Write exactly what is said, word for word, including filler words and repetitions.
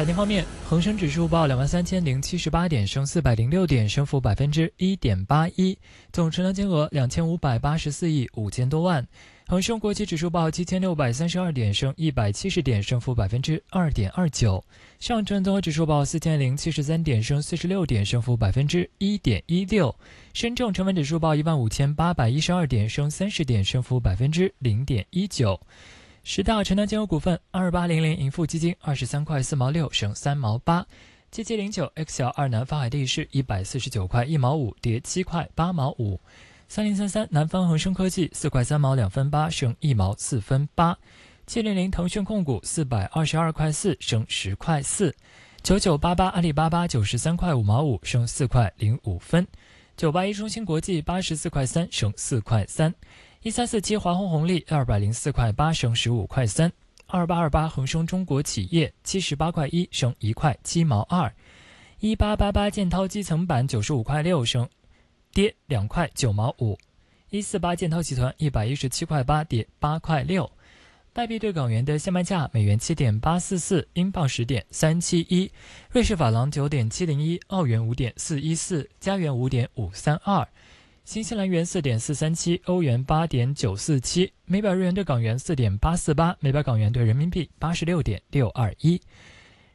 财经方面，恒生指数报两万三千零七十八点，升四百零六点，升幅百分之一点八一，总成交金额两千五百八十四亿五千多万。恒生国际指数报七千六百三十二点，升一百七十点，升幅百分之二点二九。上证综合指数报四千零七十三点，升四十六点，升幅百分之一点一六。深证成分指数报一万五千八百一十二点，升三十点，升幅百分之零点一九。十大成交金额股份：二八零零盈富基金二十三块四毛六，升三毛八；七七零九 X L 二南方海地市一百四十九块一毛五，跌七块八毛五；三零三三南方恒生科技四块三毛两分八，升一毛四分八；七零零腾讯控股四百二十二块四，升十块四；九九八八阿里巴巴九十三块五毛五，升四块零五分；九八一中芯国际八十四块三，升四块三。一三四七华虹红利二百零四块八，升十五块三；二八二八恒生中国企业七十八块一，升一块七毛二；一八八八建滔基层板九十五块六，升跌两块九毛五；一四八建滔集团一百一十七块八，跌八块六。外币对港元的现卖价：美元七点八四四，英镑十点三七一，瑞士法郎九点七零一，澳元五点四一四，加元五点五三二。新西兰元 四点四三七，欧元 八点九四七，每百日元对港元 四点八四八，每百港元对人民币 八十六点六二一。